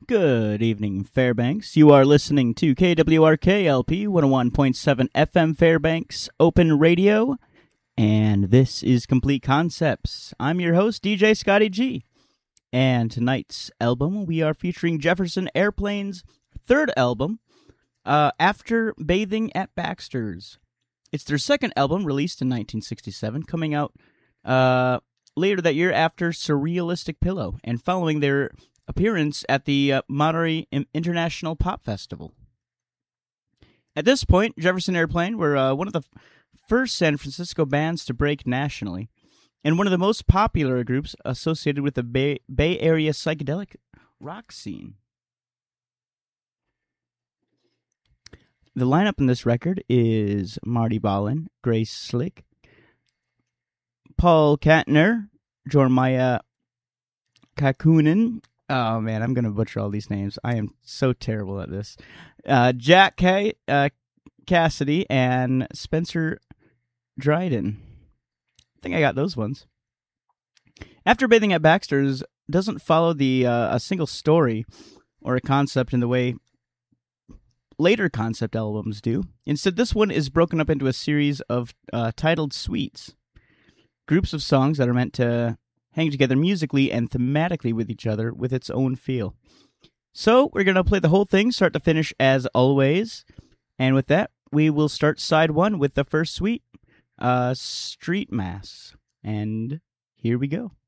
Good evening, Fairbanks. You are listening to KWRK-LP 101.7 FM Fairbanks Open Radio, and this is Complete Concepts. I'm your host, DJ Scotty G, and tonight's album, we are featuring Jefferson Airplane's third album, After Bathing at Baxter's. It's their second album, released in 1967, coming out later that year after Surrealistic Pillow, and following their appearance at the Monterey International Pop Festival. At this point, Jefferson Airplane were one of the first San Francisco bands to break nationally, and one of the most popular groups associated with the Bay Area psychedelic rock scene. The lineup in this record is Marty Ballin, Grace Slick, Paul Kantner, Jormiah Kakunen. Oh, man, I'm going to butcher all these names. I am so terrible at this. Jack Cassidy and Spencer Dryden. I think I got those ones. After Bathing at Baxter's doesn't follow a single story or a concept in the way later concept albums do. Instead, this one is broken up into a series of titled suites. Groups of songs that are meant to hang together musically and thematically with each other with its own feel. So, we're going to play the whole thing, start to finish as always. And with that, we will start side one with the first suite, Street Mass. And here we go.